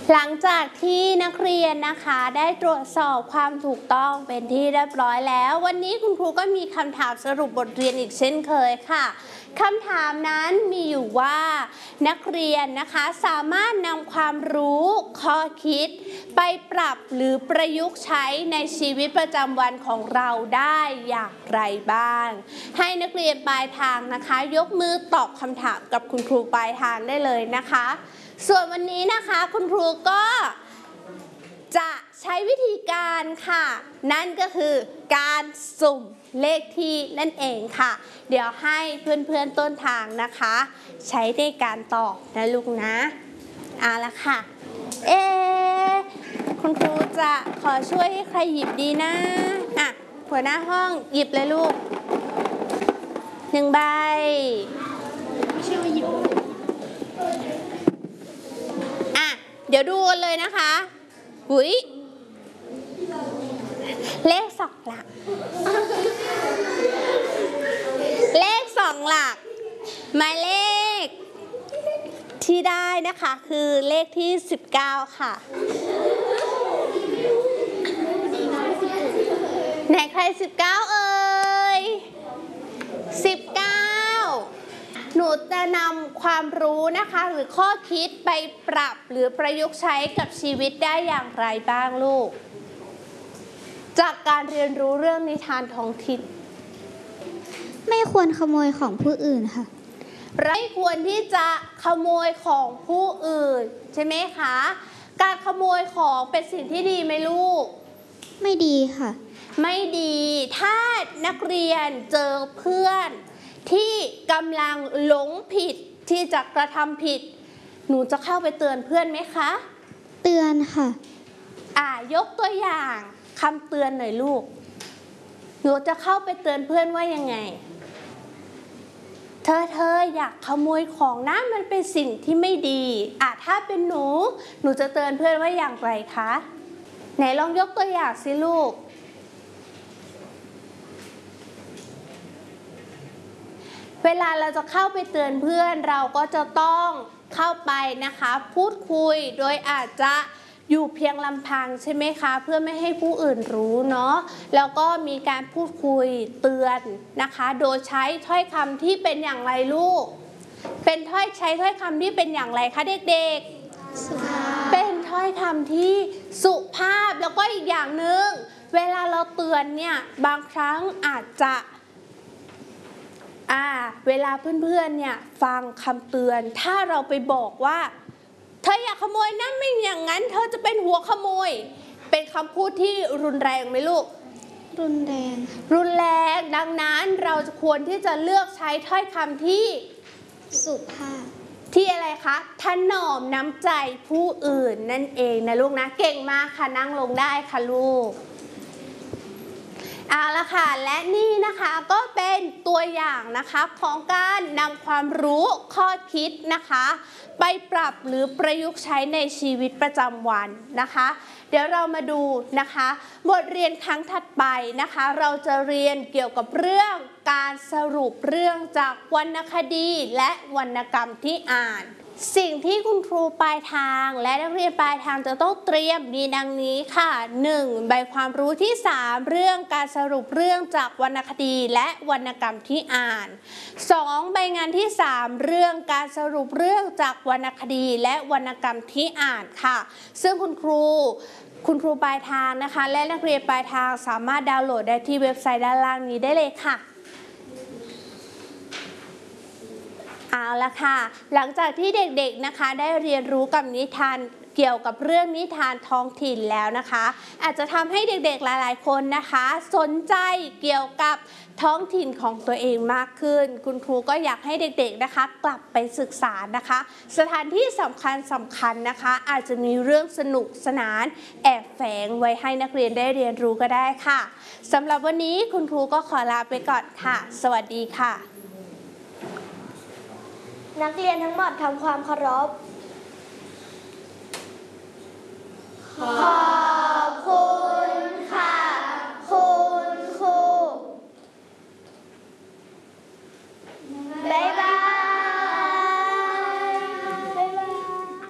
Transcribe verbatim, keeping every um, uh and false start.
หลังจากที่นักเรียนนะคะได้ตรวจสอบความถูกต้องเป็นที่เรียบร้อยแล้ววันนี้คุณครูก็มีคำถามสรุปบทเรียนอีกเช่นเคยค่ะคำถามนั้นมีอยู่ว่านักเรียนนะคะสามารถนำความรู้ข้อคิดไปปรับหรือประยุกต์ใช้ในชีวิตประจำวันของเราได้อย่างไรบ้างให้นักเรียนปลายทางนะคะยกมือตอบคำถามกับคุณครูปลายทางได้เลยนะคะส่วนวันนี้นะคะคุณครูก็จะใช้วิธีการค่ะนั่นก็คือการสุ่มเลขที่นั่นเองค่ะเดี๋ยวให้เพื่อนๆต้นทางนะคะใช้ในการตอบนะลูกนะเอาละค่ะเอ๊คุณครูจะขอช่วยให้ใครหยิบดีนะอ่ะหัวหน้าห้องหยิบเลยลูกหนึ่งใบไม่ใช่ว่าหยิบเดี๋ยวดูกันเลยนะคะหุยเลขสองหลักเลขสองหลักหมายเลขที่ได้นะคะคือเลขที่สิบเก้าค่ะไหนใครสิบเก้าเอ่ยสิบเก้าหนูจะนำความรู้นะคะหรือข้อคิดไปปรับหรือประยุกต์ใช้กับชีวิตได้อย่างไรบ้างลูกจากการเรียนรู้เรื่องนิทานท้องถิ่นไม่ควรขโมยของผู้อื่นค่ะไม่ควรที่จะขโมยของผู้อื่นใช่ไหมคะการขโมยของเป็นสิ่งที่ดีไหมลูกไม่ดีค่ะไม่ดีถ้านักเรียนเจอเพื่อนที่กำลังหลงผิดที่จะกระทำผิดหนูจะเข้าไปเตือนเพื่อนไหมคะเตือนค่ะอ่ายกตัวอย่างคำเตือนหน่อยลูกหนูจะเข้าไปเตือนเพื่อนว่ายังไงเธอเธออยากขโมยของนะมันเป็นสิ่งที่ไม่ดีอ่ะถ้าเป็นหนูหนูจะเตือนเพื่อนว่าอย่างไรคะไหนลองยกตัวอย่างสิลูกเวลาเราจะเข้าไปเตือนเพื่อนเราก็จะต้องเข้าไปนะคะพูดคุยโดยอาจจะอยู่เพียงลำพังใช่ไหมคะเพื่อไม่ให้ผู้อื่นรู้เนาะแล้วก็มีการพูดคุยเตือนนะคะโดยใช้ถ้อยคำที่เป็นอย่างไรลูกเป็นถ้อยใช้ถ้อยคำที่เป็นอย่างไรคะเด็กๆสุภาพเป็นถ้อยคำที่สุภาพแล้วก็อีกอย่างหนึ่งเวลาเราเตือนเนี่ยบางครั้งอาจจะอ่าเวลาเพื่อนๆเนี่ยฟังคำเตือนถ้าเราไปบอกว่าเธออยากขโมยนะไม่อย่างนั้นเธอจะเป็นหัวขโมยเป็นคำพูดที่รุนแรงไหมลูกรุนแรงรุนแรงดังนั้นเราจะควรที่จะเลือกใช้ถ้อยคำที่สุภาพที่อะไรคะถนอมน้ำใจผู้อื่นนั่นเองนะลูกนะเก่งมากค่ะนั่งลงได้ค่ะลูกเอาละค่ะและนี่นะคะก็เป็นตัวอย่างนะคะของการนำความรู้ข้อคิดนะคะไปปรับหรือประยุกต์ใช้ในชีวิตประจำวันนะคะเดี๋ยวเรามาดูนะคะบทเรียนครั้งถัดไปนะคะเราจะเรียนเกี่ยวกับเรื่องการสรุปเรื่องจากวรรณคดีและวรรณกรรมที่อ่านสิ่งที่คุณครูปลายทางและนักเรียนปลายทางจะต้องเตรียมมีดังนี้ค่ะหนึ่งใบความรู้ที่สามเรื่องการสรุปเรื่องจากวรรณคดีและวรรณกรรมที่อ่านสองใบงานที่สามเรื่องการสรุปเรื่องจากวรรณคดีและวรรณกรรมที่อ่านค่ะซึ่งคุณครูคุณครูปลายทางนะคะและนักเรียนปลายทางสามารถดาวน์โหลดได้ที่เว็บไซต์ด้านล่างนี้ได้เลยค่ะเอาละค่ะหลังจากที่เด็กๆนะคะได้เรียนรู้กับนิทานเกี่ยวกับเรื่องนิทานท้องถิ่นแล้วนะคะอาจจะทำให้เด็กๆหลายๆคนนะคะสนใจเกี่ยวกับท้องถิ่นของตัวเองมากขึ้นคุณครูก็อยากให้เด็กๆนะคะกลับไปศึกษานะคะสถานที่สำคัญสำคัญนะคะอาจจะมีเรื่องสนุกสนานแอบแฝงไว้ให้นักเรียนได้เรียนรู้ก็ได้ค่ะสำหรับวันนี้คุณครูก็ขอลาไปก่อนค่ะสวัสดีค่ะนักเรียนทั้งหมดทำความเคารพขอ